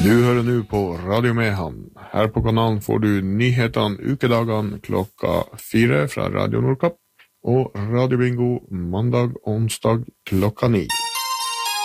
Du hører nå på Radio Mehamn. Her på kanalen får du nyhetene ukedagene klokka 4 fra Radio Nordkapp og Radio Bingo mandag og onsdag klokka 9.